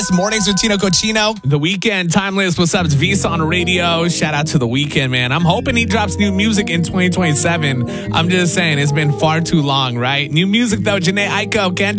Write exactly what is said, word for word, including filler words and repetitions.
Mornings with Tino Cochino. The Weeknd, Timeless. What's up? It's Visa on radio. Shout out to The Weeknd, man. I'm hoping he drops new music in twenty twenty-seven. I'm just saying, it's been far too long, right? New music, though. Jhené Aiko, Kendrick.